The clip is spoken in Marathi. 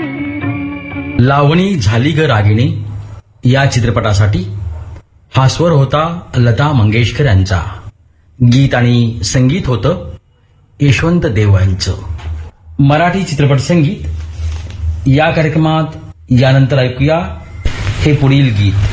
लावणी झाली ग रागिणी या चित्रपटासाठी हा स्वर होता लता मंगेशकर यांचा. गीत आणि संगीत होतं यशवंत देव यांचं. मराठी चित्रपट संगीत या कार्यक्रमात यानंतर ऐकूया हे पुढील गीत.